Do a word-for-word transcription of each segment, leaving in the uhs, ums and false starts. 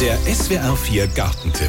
Der S W R vier Gartentipp.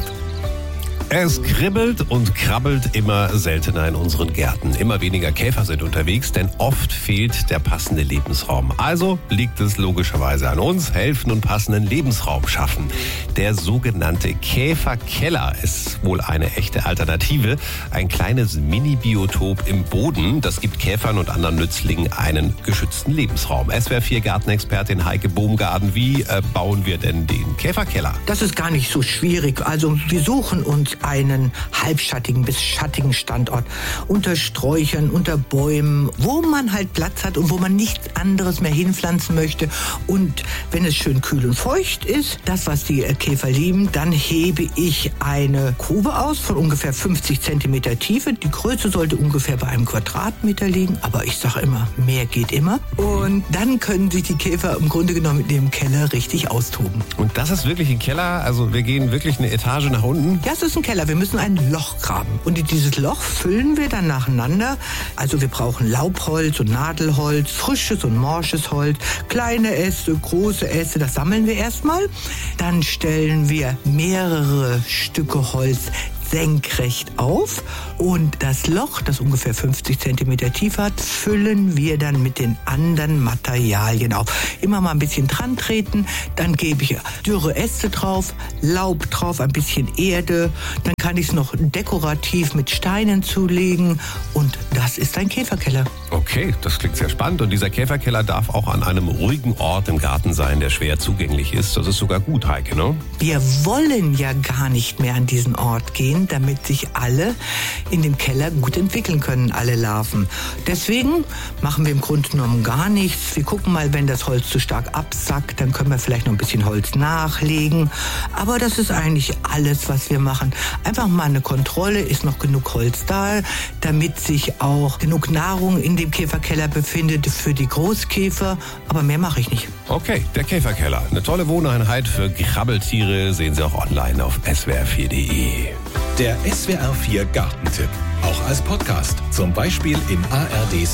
Es kribbelt und krabbelt immer seltener in unseren Gärten. Immer weniger Käfer sind unterwegs, denn oft fehlt der passende Lebensraum. Also liegt es logischerweise an uns, helfen und passenden Lebensraum schaffen. Der sogenannte Käferkeller ist wohl eine echte Alternative. Ein kleines Mini-Biotop im Boden, das gibt Käfern und anderen Nützlingen einen geschützten Lebensraum. S W R vier Gartenexpertin Heike Bohmgarden, wie äh, bauen wir denn den Käferkeller? Das ist gar nicht so schwierig. Also wir suchen uns einen halbschattigen bis schattigen Standort unter Sträuchern, unter Bäumen, wo man halt Platz hat und wo man nichts anderes mehr hinpflanzen möchte. Und wenn es schön kühl und feucht ist, das, was die Käfer lieben, dann hebe ich eine Grube aus von ungefähr fünfzig Zentimeter Tiefe. Die Größe sollte ungefähr bei einem Quadratmeter liegen, aber ich sage immer, mehr geht immer. Und dann können sich die Käfer im Grunde genommen in dem Keller richtig austoben. Und das ist wirklich ein Keller? Also wir gehen wirklich eine Etage nach unten? Ja, es ist ein Keller. Wir müssen ein Loch graben. Und in dieses Loch füllen wir dann nacheinander. Also wir brauchen Laubholz und Nadelholz, frisches und morsches Holz, kleine Äste, große Äste, das sammeln wir erstmal. Dann stellen wir mehrere Stücke Holz senkrecht auf und das Loch, das ungefähr fünfzig Zentimeter tief hat, füllen wir dann mit den anderen Materialien auf. Immer mal ein bisschen dran treten, dann gebe ich dürre Äste drauf, Laub drauf, ein bisschen Erde, dann kann ich es noch dekorativ mit Steinen zulegen und das ist ein Käferkeller. Okay, das klingt sehr spannend und dieser Käferkeller darf auch an einem ruhigen Ort im Garten sein, der schwer zugänglich ist. Das ist sogar gut, Heike, ne? Wir wollen ja gar nicht mehr an diesen Ort gehen, damit sich alle in dem Keller gut entwickeln können, alle Larven. Deswegen machen wir im Grunde genommen gar nichts. Wir gucken mal, wenn das Holz zu stark absackt, dann können wir vielleicht noch ein bisschen Holz nachlegen. Aber das ist eigentlich alles, was wir machen. Einfach mal eine Kontrolle, ist noch genug Holz da, damit sich auch genug Nahrung in dem Käferkeller befindet für die Großkäfer. Aber mehr mache ich nicht. Okay, der Käferkeller. Eine tolle Wohneinheit für Krabbeltiere sehen Sie auch online auf S W R vier punkt de. Der S W R vier Gartentipp. Auch als Podcast. Zum Beispiel in A R D